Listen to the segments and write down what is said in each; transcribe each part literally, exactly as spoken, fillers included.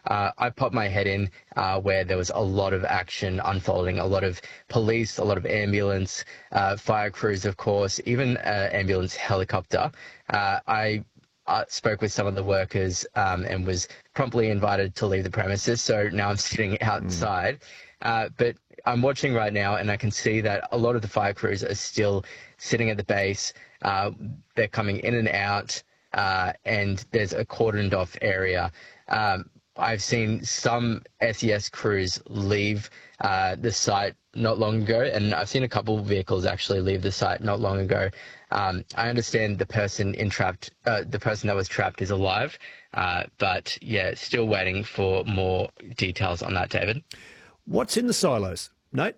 uh, I popped my head in uh, where there was a lot of action unfolding, a lot of police, a lot of ambulance, uh, fire crews, of course, even uh, ambulance helicopter. Uh, I uh, spoke with some of the workers um, and was promptly invited to leave the premises. So now I'm sitting outside. Mm. Uh, but I'm watching right now, and I can see that a lot of the fire crews are still sitting at the base. Uh, they're coming in and out, uh, and there's a cordoned off area. Um, I've seen some S E S crews leave uh, the site not long ago, and I've seen a couple of vehicles actually leave the site not long ago. Um, I understand the person entrapped, uh, the person that was trapped is alive, uh, but yeah, still waiting for more details on that, David. What's in the silos, Nate?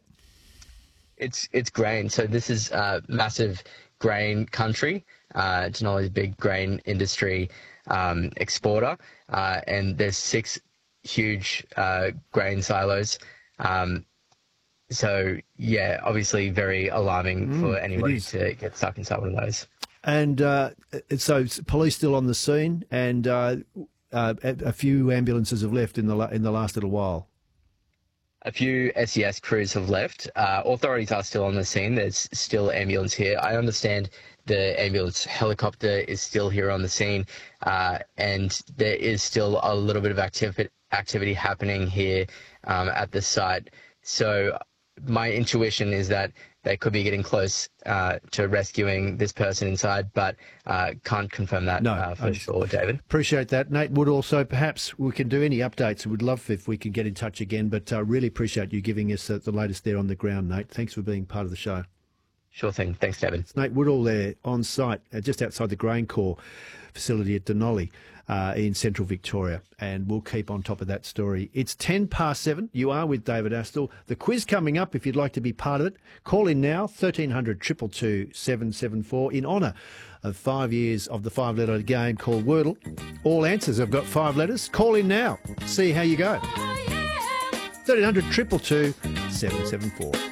It's it's grain. So this is uh, massive grain country. Uh, Denali's a big grain industry um, exporter, uh, and there's six huge uh, grain silos. Um, so yeah, obviously very alarming mm, for anybody to get stuck inside one of those. And uh, so police still on the scene, and uh, uh, a few ambulances have left in the in the last little while. A few S E S crews have left. Uh, authorities are still on the scene. There's still ambulance here. I understand the ambulance helicopter is still here on the scene, uh, and there is still a little bit of activity activity happening here um, at the site. So my intuition is that they could be getting close uh, to rescuing this person inside, but uh, can't confirm that no, uh, for sure, David. Appreciate that. Nate Wood, also, perhaps we can do any updates. We'd love if we could get in touch again, but uh, really appreciate you giving us uh, the latest there on the ground, Nate. Thanks for being part of the show. Sure thing. Thanks, David. It's Nate Woodall there on site, uh, just outside the GrainCorp facility at Denali uh, in central Victoria, and we'll keep on top of that story. It's ten past seven. You are with David Astle. The quiz coming up, if you'd like to be part of it. Call in now, thirteen hundred, two two two, seven seven four, in honour of five years of the five-letter game called Wordle. All answers have got five letters. Call in now. See how you go. thirteen hundred, two two two, seven seven four.